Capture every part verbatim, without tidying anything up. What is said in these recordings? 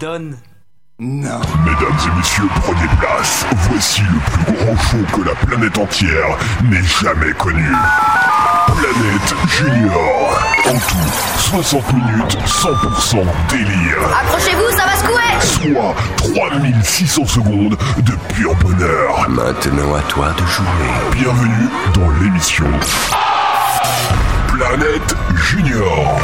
donne. Non. Mesdames et messieurs, prenez place. Voici le plus grand show que la planète entière n'ait jamais connu. Planète Junior. En tout, soixante minutes, cent pour cent délire. Accrochez-vous, ça va secouer. Soit trois mille six cents secondes de pur bonheur. Maintenant à toi de jouer. Bienvenue dans l'émission Planète Junior.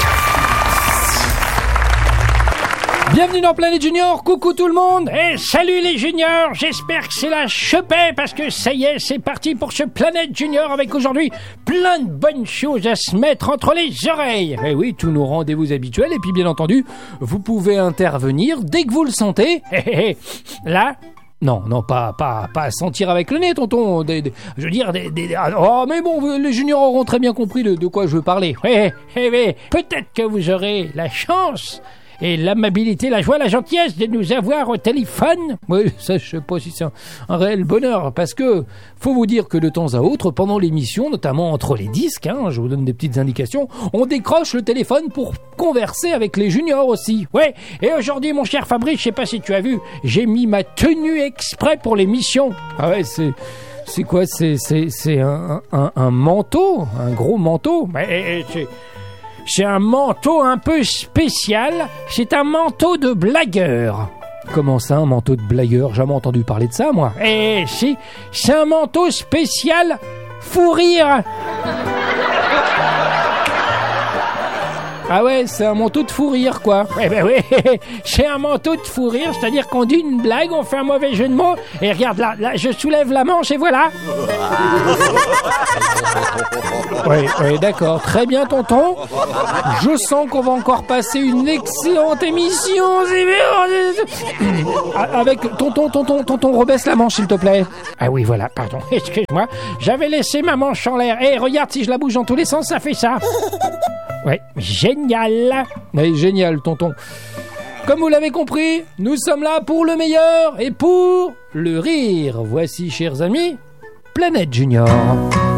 Bienvenue dans Planète Junior, coucou tout le monde et salut les juniors, j'espère que c'est la chepée parce que ça y est, c'est parti pour ce Planète Junior avec aujourd'hui plein de bonnes choses à se mettre entre les oreilles. Et oui, tous nos rendez-vous habituels et puis bien entendu, vous pouvez intervenir dès que vous le sentez. Là... Non, non, pas, pas, pas à sentir avec le nez, tonton. Des, des, je veux dire, des, des, oh, mais bon, les juniors auront très bien compris de, de quoi je veux parler. Eh, eh, eh, peut-être que vous aurez la chance et l'amabilité, la joie, la gentillesse de nous avoir au téléphone. Oui, ça, je sais pas si c'est un, un réel bonheur, parce que faut vous dire que de temps à autre, pendant l'émission, notamment entre les disques, hein, je vous donne des petites indications, on décroche le téléphone pour converser avec les juniors aussi. Ouais, et aujourd'hui, mon cher Fabrice, je sais pas si tu as vu, j'ai mis ma tenue exprès pour l'émission. Ah ouais, c'est... C'est quoi? C'est, c'est, c'est un, un, un manteau? Un gros manteau? Mais c'est... C'est un manteau un peu spécial, c'est un manteau de blagueur. Comment ça, un manteau de blagueur? Jamais entendu parler de ça, moi. Eh si, c'est un manteau spécial fou rire. Ah ouais, c'est un manteau de fou rire, quoi. Eh ben oui, c'est un manteau de fou rire, c'est-à-dire qu'on dit une blague, on fait un mauvais jeu de mots, et regarde, là, là je soulève la manche, et voilà. Oui, oui, d'accord, très bien, tonton. Je sens qu'on va encore passer une excellente émission. Avec tonton, tonton, tonton, rebaisse la manche, s'il te plaît. Ah oui, voilà, pardon, excuse-moi. J'avais laissé ma manche en l'air. Eh, regarde, si je la bouge dans tous les sens, ça fait ça. Ouais, génial. Mais génial, tonton. Comme vous l'avez compris, nous sommes là pour le meilleur et pour le rire. Voici, chers amis, Planète Junior.